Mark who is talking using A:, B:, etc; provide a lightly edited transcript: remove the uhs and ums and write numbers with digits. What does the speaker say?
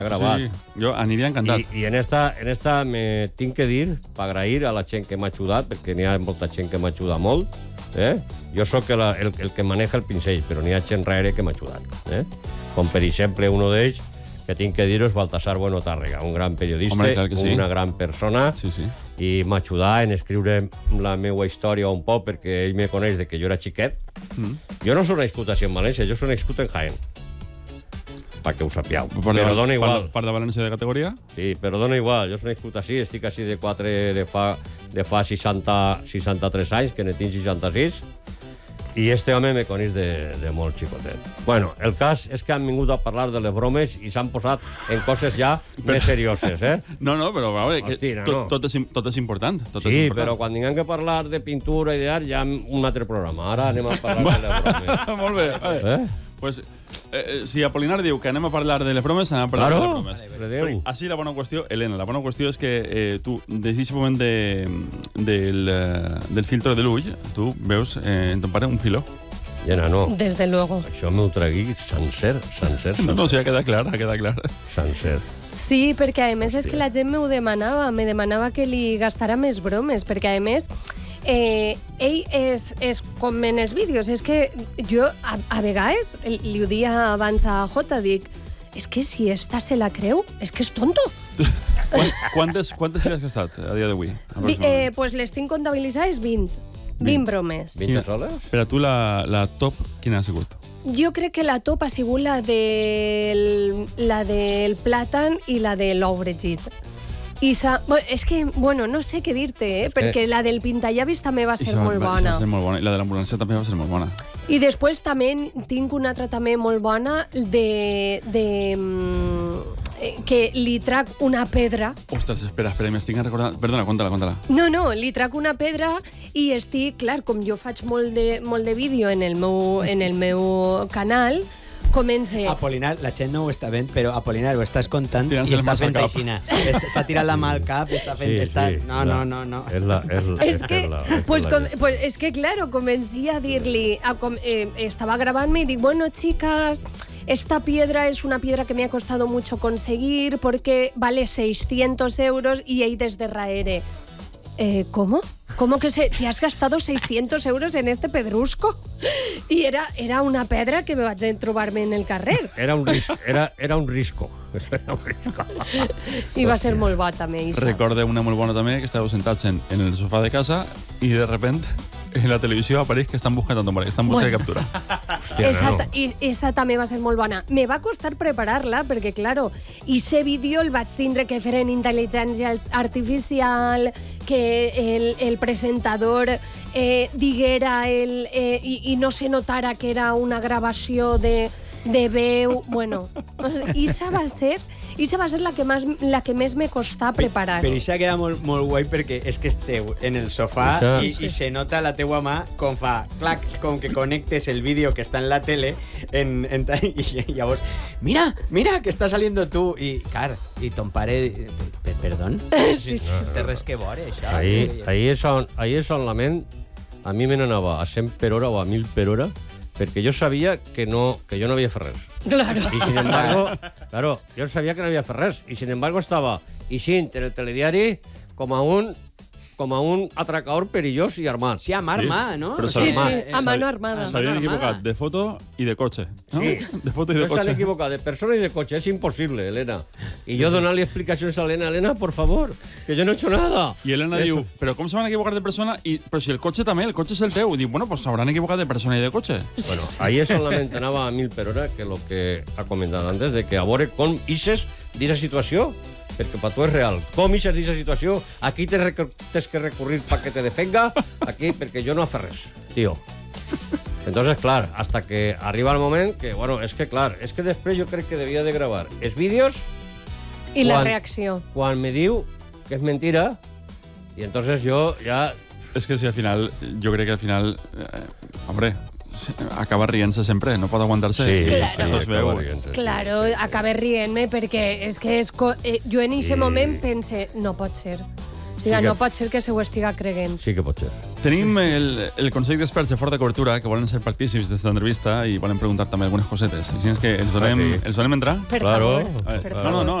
A: gravat.
B: Sí, jo aniria encantat.
A: I en esta me tinc que dir, per agrair a la gent que m'ha ajudat, perquè n'hi ha molta gent que m'ha ajudat molt. Jo sóc el que maneja el pinzell, però n'hi ha gent rere que m'ha ajudat. Com, per exemple, un d'ells, que tinc que dir-ho, és Baltasar Bueno Tàrrega, un gran periodista, una gran persona, i m'ha ajudat en escriure la meva història un poc, perquè ell me coneix de que jo era xiquet. Jo no soc nascut així en València, jo soc nascut en Jaén, perquè ho sapiau. Però dona igual.
B: Part de València de categoria?
A: Sí, però dona igual. Jo soc nascut així, estic així de fa 63 anys, que ne tinc 66, i este home me coneix de molt xicotet. Bueno, el cas és que han vingut a parlar de les bromes i s'han posat en coses ja més serioses,
B: No, però a veure, tot és important.
A: Sí, però quan tinguem que parlar de pintura i d'art, ja un altre programa. Ara anem a parlar de les bromes.
B: Molt bé. Pues, si Apolinar diu que anem a parlar de les bromes, anem a parlar de les bromes. Però, així la bona qüestió, Helena, la bona qüestió és que tu, des d'aquest moment del filtro de l'ull, tu veus en ton pare un filó.
A: Llena, no.
C: Desde luego.
A: Això m'ho tregui sencer.
B: No, sí, ha quedat clar.
A: Sencer.
C: Sí, perquè a més és que la gent me demanava que li gastara més bromes, perquè a més ell és com en els vídeos, és que jo a vegades li ho dia abans a Jota, dic, és que si esta se la creu, és que és tonto.
B: Quantes li has gastat a dia d'avui?
C: Pues les tinc comptabilitzades 20 bromes.
A: 20 soles?
B: Per a tu la top, quina ha sigut?
C: Jo crec que la top ha sigut la del plàtan i la de l'ou fregit. És que, no sé què dir-te, perquè la del pintallavis també va ser molt bona.
B: I la de l'ambulància també va ser molt bona.
C: I després també tinc una altra també molt bona que li trac una pedra.
B: Ostres, espera, m'estic recordant... Perdona, conta-la.
C: No, li trac una pedra i estic, clar, com jo faig molt de vídeo en el meu canal, comença...
D: Apolinar, la gent no ho està veient, però Apolinar ho estàs contant i està fent aixina. S'ha tirat la mà al cap i està fent... No.
C: És que, claro, comencí a dir-li... Estava gravant-me i dic, bueno, chicas, esta piedra es una piedra que me ha costado mucho conseguir porque vale 600 euros y ell des de raere. ¿Cómo? ¿Cómo que te has gastado 600 euros en este pedrusco? I era una pedra que me vaig trobar-me en el carrer.
A: Era un risco.
C: I va ser molt bo, també.
B: Recorde una molt bona, també, que estàveu sentats en el sofà de casa i, de repente, en la televisió apareix que estan buscant a ton pare, que estan buscant captura.
C: Esa també va ser molt bona. Me va costar preparar-la, perquè, claro, ese vídeo el vaig tindre que fer en intel·ligència artificial, que el presentador diguera i no se notara que era una gravació de veu. Bueno, Isa va ser la que més me costà preparar.
D: Però això queda molt guai perquè és que esteu en el sofà i se nota la teua mà com fa clac, com que connectes el vídeo que està en la tele i llavors, mira que està saliendo tu i, clar, i ton pare perdón?
C: Sí.
D: Té res que veure, això.
A: Ahí és on la ment a mi me n'anava a 100 per hora o a 1000 per hora, perquè jo sabia que jo no havia fet res.
C: Claro.
A: Y sin embargo, yo sabía que no había Ferrers, y sin embargo estaba ixint en el telediari com a un atracador perillós i armat.
D: Sí, amb arma, no?
C: Sí, a mano armada.
B: S'havien equivocat de foto i de cotxe.
A: Sí.
B: De foto i de cotxe.
A: S'han equivocat de persona i de cotxe, és imposible, Elena. I jo donant-li explicacions a Elena, por favor, que yo no he hecho nada.
B: I Elena diu, però com se van equivocar de persona? Però si el cotxe també, el cotxe és el teu. Diu, bueno, pues s'hauran equivocat de persona i de cotxe.
A: Bueno, ahí solamente anava a 1000 per hora, que lo que ha comentat antes, de que a veure com ixes d'esa situació, perquè per tu és real. Com ixes d'esa situació, aquí tens que recurrir para que te defenga, aquí, perquè jo no he fet res, tío. Entonces, clar, hasta que arriba el moment que, bueno, és que després jo crec que devia de gravar els vídeos
C: i la reacció.
A: Quan me diu que és mentira, i entonces jo ja...
B: És que si al final, jo crec que al final, hombre, acaba rient-se sempre, no pot aguantar-se.
A: Sí,
C: claro.
B: Això es veu.
C: Claro, acaba rient-me perquè és que jo en aquest moment pense, no pot ser. O sigui, no pot ser que se ho estiga creguent.
A: Sí que pot ser.
B: Tenim el Consell d'Experts de Fort de Cobertura que volen ser partícips d'esta entrevista i volen preguntar també algunes cosetes. Així és que els donem entrar?
C: Per favor.
B: No,